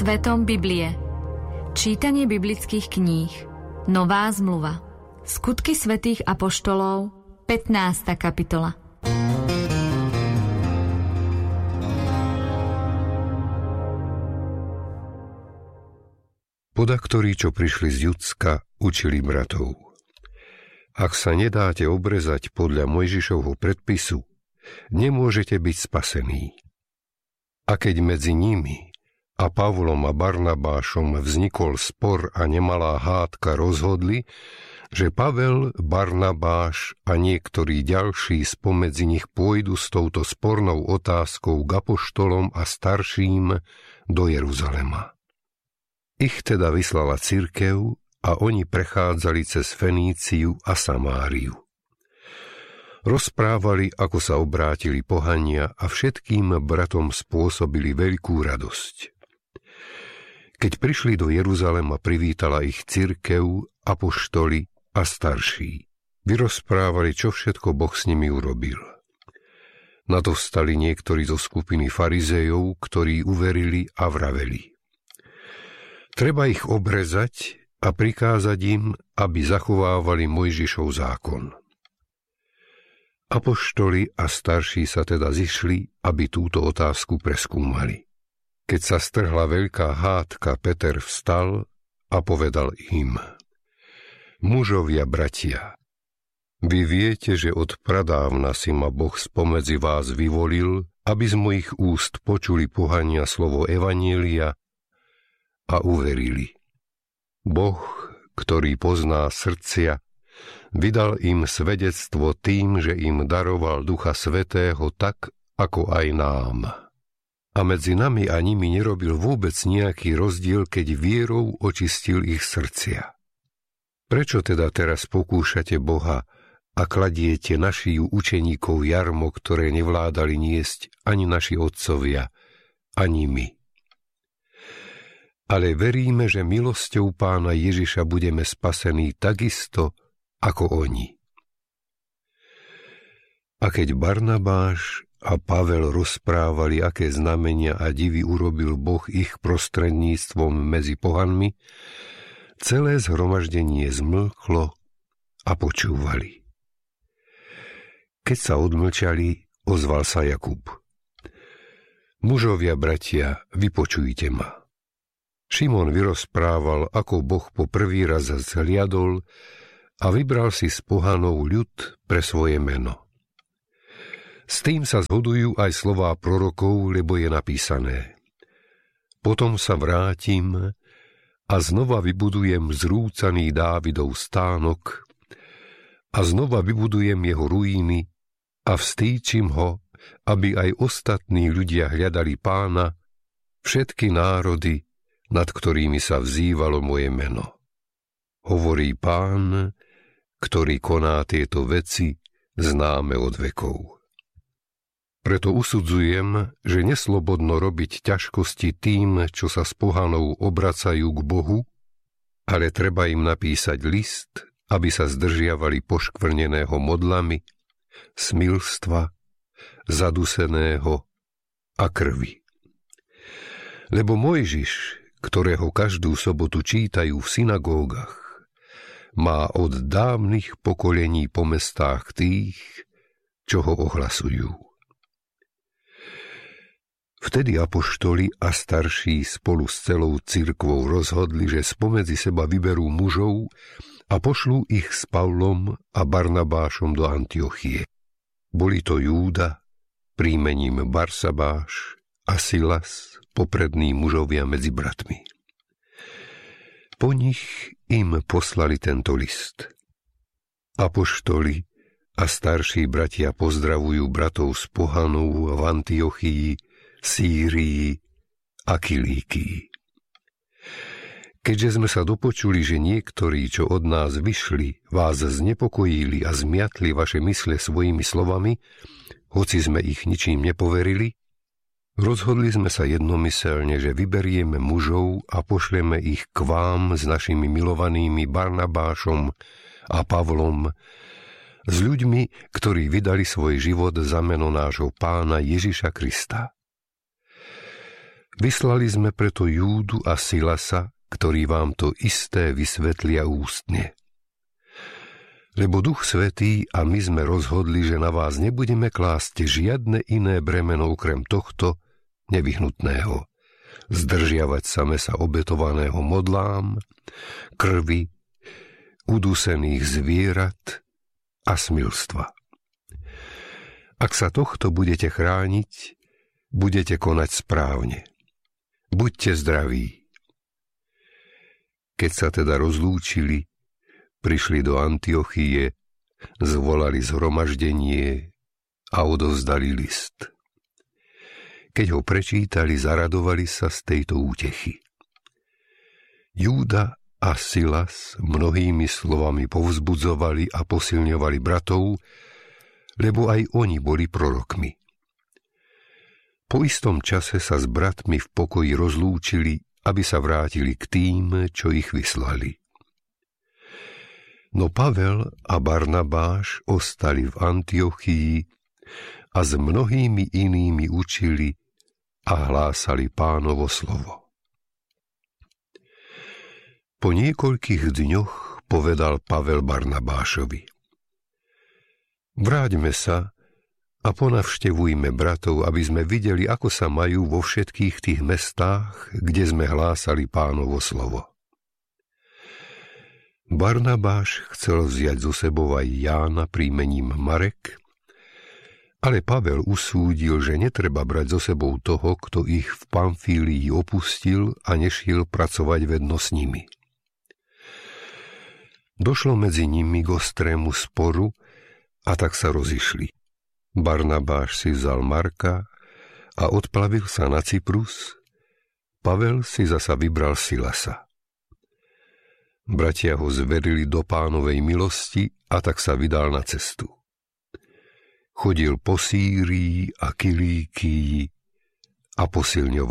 Svetom Biblie. Čítanie biblických kníh. Nová zmluva. Skutky svätých apoštolov, 15. kapitola. Podaktorí, čo prišli z Judska, učili bratov. Ak sa nedáte obrezať podľa Mojžišovho predpisu, nemôžete byť spasení. A keď medzi nimi a Pavlom a Barnabášom vznikol spor a nemalá hádka, rozhodli, že Pavel, Barnabáš a niektorí ďalší spomedzi nich pôjdu s touto spornou otázkou k apoštolom a starším do Jeruzalema. Ich teda vyslala cirkev a oni prechádzali cez Feníciu a Samáriu. Rozprávali, ako sa obrátili pohania a všetkým bratom spôsobili veľkú radosť. Keď prišli do Jeruzalema, privítala ich cirkev, apoštoli a starší. Vyrozprávali, čo všetko Boh s nimi urobil. Na to vstali niektorí zo skupiny farizejov, ktorí uverili a vraveli: treba ich obrezať a prikázať im, aby zachovávali Mojžišov zákon. Apoštoli a starší sa teda zišli, aby túto otázku preskúmali. Keď sa strhla veľká hádka, Peter vstal a povedal im: mužovia, bratia, vy viete, že od pradávna si ma Boh spomedzi vás vyvolil, aby z mojich úst počuli pohania slovo evanjelia a uverili. Boh, ktorý pozná srdcia, vydal im svedectvo tým, že im daroval Ducha Svätého tak, ako aj nám. A medzi nami a nimi nerobil vôbec nejaký rozdiel, keď vierou očistil ich srdcia. Prečo teda teraz pokúšate Boha a kladiete na šiju učeníkov jarmo, ktoré nevládali niesť ani naši otcovia, ani my? Ale veríme, že milosťou Pána Ježiša budeme spasení takisto, ako oni. A keď Barnabáš a Pavel rozprávali, aké znamenia a divy urobil Boh ich prostredníctvom medzi pohanmi, celé zhromaždenie zmlklo a počúvali. Keď sa odmlčali, ozval sa Jakub: mužovia, bratia, vypočujte ma. Šimon vyrozprával, ako Boh po prvý raz zhliadol a vybral si z pohanov ľud pre svoje meno. S tým sa zhodujú aj slová prorokov, lebo je napísané: potom sa vrátim a znova vybudujem zrúcaný Dávidov stánok a znova vybudujem jeho ruíny a vstýčim ho, aby aj ostatní ľudia hľadali Pána, všetky národy, nad ktorými sa vzývalo moje meno. Hovorí Pán, ktorý koná tieto veci, známe od vekov. Preto usudzujem, že neslobodno robiť ťažkosti tým, čo sa s pohanou obracajú k Bohu, ale treba im napísať list, aby sa zdržiavali poškvrneného modlami, smilstva, zaduseného a krvi. Lebo Mojžiš, ktorého každú sobotu čítajú v synagógach, má od dávnych pokolení po mestách tých, čo ho ohlasujú. Vtedy apoštoli a starší spolu s celou cirkvou rozhodli, že spomedzi seba vyberú mužov a pošlú ich s Pavlom a Barnabášom do Antiochie. Boli to Júda, príjmením Barsabáš, a Silas, poprední mužovia medzi bratmi. Po nich im poslali tento list. Apoštoli a starší bratia pozdravujú bratov z pohanov v Antiochii, Sýrii a Kilíkii. Keďže sme sa dopočuli, že niektorí, čo od nás vyšli, vás znepokojili a zmiatli vaše mysle svojimi slovami, hoci sme ich ničím nepoverili, rozhodli sme sa jednomyselne, že vyberieme mužov a pošleme ich k vám s našimi milovanými Barnabášom a Pavlom, s ľuďmi, ktorí vydali svoj život za meno nášho Pána Ježiša Krista. Vyslali sme preto Júdu a Silasa, ktorí vám to isté vysvetlia ústne. Lebo Duch Svätý a my sme rozhodli, že na vás nebudeme klásť žiadne iné bremeno okrem tohto nevyhnutného. Zdržiavať sa mesa obetovaného modlám, krvi, udusených zvierat a smilstva. Ak sa tohto budete chrániť, budete konať správne. Buďte zdraví. Keď sa teda rozlúčili, prišli do Antiochie, zvolali zhromaždenie a odovzdali list. Keď ho prečítali, zaradovali sa z tejto útechy. Júda a Silas mnohými slovami povzbudzovali a posilňovali bratov, lebo aj oni boli prorokmi. Po istom čase sa s bratmi v pokoji rozlúčili, aby sa vrátili k tým, čo ich vyslali. No Pavel a Barnabáš ostali v Antiochii a s mnohými inými učili a hlásali Pánovo slovo. Po niekoľkých dňoch povedal Pavel Barnabášovi: Vráťme sa a ponavštevujme bratov, aby sme videli, ako sa majú vo všetkých tých mestách, kde sme hlásali Pánovo slovo. Barnabáš chcel vziať so sebou aj Jána príjmením Marek, ale Pavel usúdil, že netreba brať so sebou toho, kto ich v Pamfílii opustil a nešiel pracovať vedno s nimi. Došlo medzi nimi k ostrému sporu a tak sa rozišli. Barnabáš si vzal Marka a odplavil sa na Cyprus, Pavel si zasa vybral Silasa. Bratia ho zverili do Pánovej milosti a tak sa vydal na cestu. Chodil po Sýrii a Kilíkii a posilňoval